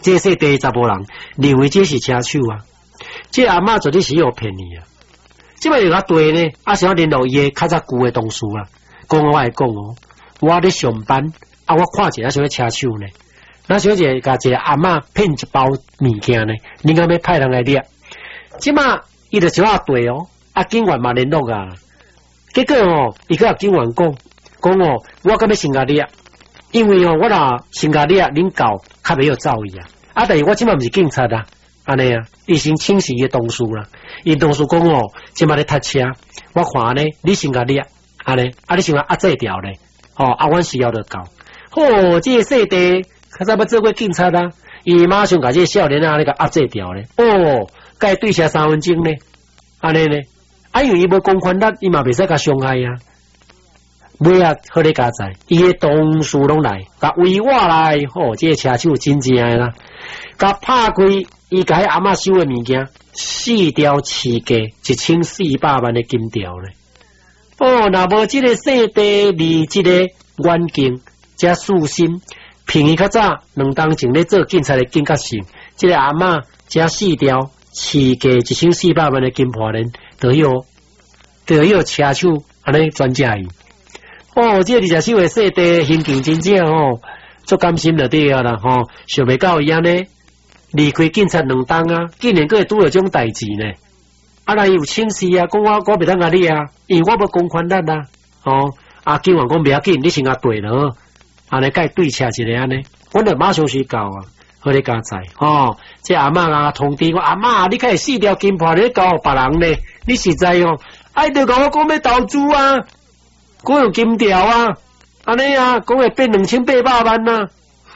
这说地查甫人认为这是车手啊，这阿嬷绝对是有骗你啊！即摆又甲对呢，是我联络伊较早旧的同事啦，讲我来讲哦，我咧上班我看一下像车手呢，那小姐甲一个阿嬷骗一包物件呢，你敢要派人来掠？即摆伊就小对哦，警员嘛联络啊，结果哦，伊甲警员讲哦，我敢要先甲掠，因为哦，我若先甲掠，恁搞较袂有造诣啊，但是我即摆毋是警察啊。安尼啊，伊先请示伊同事啦。伊同事讲哦，即摆咧读车，我看呢，你先甲掠，安尼，你想讲这条咧，阮需要就到。这个细弟，较早要做过警察啦，伊马上甲这个少年啊，甲这条咧，该对车3分钟呢，安尼呢，因为伊无公权力，伊嘛袂使甲伤害啊。尾啊，好咧加载，伊个同事拢来，甲围我来，这个车手真正诶啦，甲拍开。伊甲阿嬷收的物件，4条市价1400万的金条咧。若无这个细地离这个远近加素心，凭伊较早2当前咧做警察的警觉性，这个阿嬷加4条市价1400万的金破链，都有车手安尼专家伊。这20首的细地心情真正足甘心就对啊啦想袂到伊安尼。离开警察2当啊，竟然佫会拄到这种代志呢？那有请示啊，讲我袂当甲你啊，因为我无公权力啊。警员讲袂要紧，你先甲对了，安尼甲伊对车一个安尼，我就马上去到啊，好咧加载这阿嬷啊通知我阿嬷，你开4条金破咧交别人呢？你实在就甲我讲要投资啊，讲用金条啊，安尼啊，讲会变2800万啊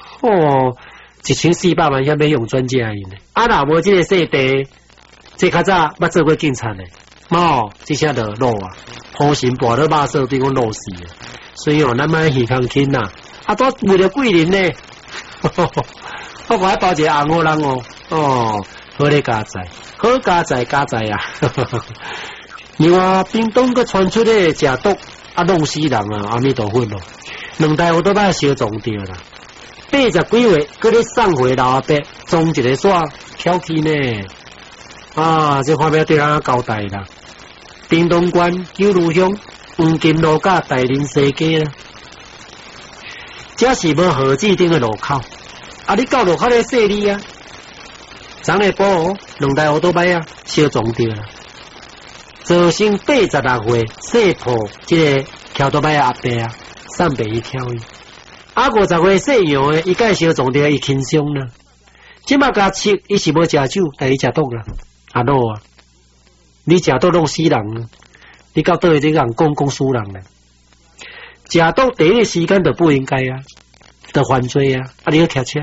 ，1400万遐要用专家因若无这个细地，这较早捌做过警察呢，这下就落啊，好心跋到肉色对我落死啊，所以咱莫耳康轻呐，都为了贵人呢，我还包一个红乌人好咧加载，好加载啊，另外屏东个传出咧食毒弄死人啊，阿弥陀佛咯，2台我都把烧撞掉啦。80几岁，搁咧送回老阿伯，装一个煞挑起呢。这方面对咱交代啦。屏东县九如乡黄金路甲大林西街啦，这是无号志顶的路口。你到路口咧说你啊，昨下晡2台奥多摆啊，烧撞掉啦，造成86岁细婆这个桥多摆阿伯啊，送病去挑伊。50岁细样诶，伊介绍撞到伊轻伤啦。即马甲切，伊是无食酒，但伊食毒啦。老啊，你食毒弄死人啊！你到倒位这人讲死人啦。食毒第一时间就不应该啊，就犯罪啊！你要骑车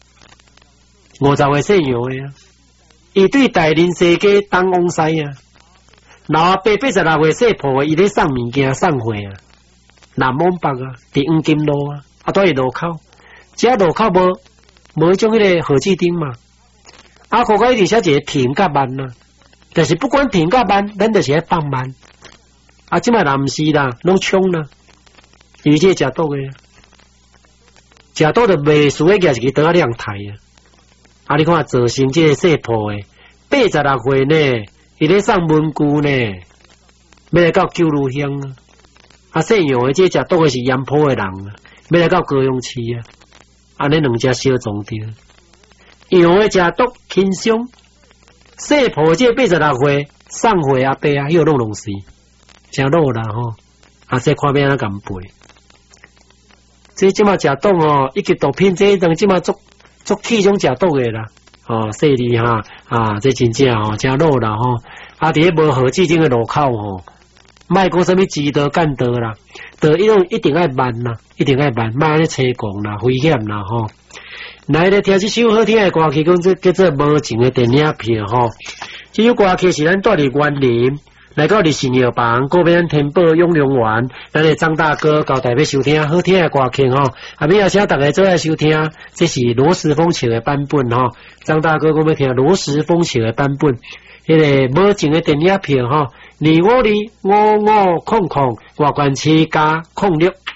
，50岁细样诶啊，伊对大林世界东往西啊。老阿伯86岁细婆，伊咧送物件送货啊，南往北啊，伫黄金路啊。都是路口，这路口无种迄个号志灯嘛。可可一直写一个停甲慢啦，但是不管停甲慢，咱就是要放慢。即摆人毋是啦，拢冲啦，因为这食毒诶，食毒就袂输诶，举一个刀亮台啊。你看造成这个细婆诶，86岁呢，伊咧送文具呢，要来到九如乡啊。细样诶，这食毒诶是盐埔诶人啊。要来到高雄市啊，安尼2只小撞掉，样诶食毒轻伤，细婆这86岁送货阿伯啊，又弄死，真老啦这看边啊咁背，这即马食毒一级毒品，这等即马足气种食毒诶啦，细粒这真正真老啦伫咧无号志顶诶路口莫讲什么指导干道啦，就一定爱慢啦，一定爱慢，莫咧车狂啦，危险啦来咧听这首好听的歌曲，讲这叫做无情的电影票这首歌曲是咱住伫园林，来到日新药房，嗰边天宝永隆园，咱的张大哥交代要收听好听的歌曲要请大家做来收听，这是罗时丰唱的版本张大哥讲要听罗时丰唱的版本，迄个无情的电影票2525500外观7+06。